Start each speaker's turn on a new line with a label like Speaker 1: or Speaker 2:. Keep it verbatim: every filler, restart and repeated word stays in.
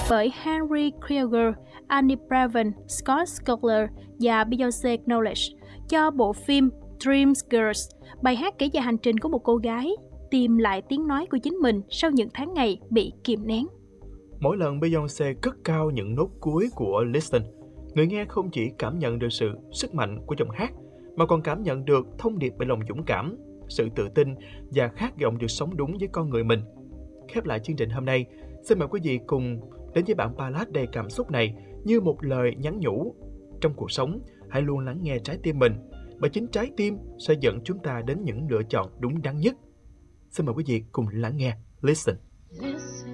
Speaker 1: bởi Henry Krieger, Annie Brevin, Scott Scoggler và Beyoncé Knowles cho bộ phim Dreams Girls. Bài hát kể về hành trình của một cô gái tìm lại tiếng nói của chính mình sau những tháng ngày bị kìm nén.
Speaker 2: Mỗi lần Beyoncé cất cao những nốt cuối của Listen, người nghe không chỉ cảm nhận được sự sức mạnh của giọng hát, mà còn cảm nhận được thông điệp về lòng dũng cảm, sự tự tin và khát vọng được sống đúng với con người mình. Khép lại chương trình hôm nay, xin mời quý vị cùng đến với bản ballad đầy cảm xúc này như một lời nhắn nhủ. Trong cuộc sống, hãy luôn lắng nghe trái tim mình, bởi chính trái tim sẽ dẫn chúng ta đến những lựa chọn đúng đắn nhất. Xin mời quý vị cùng lắng nghe Listen.
Speaker 3: Listen.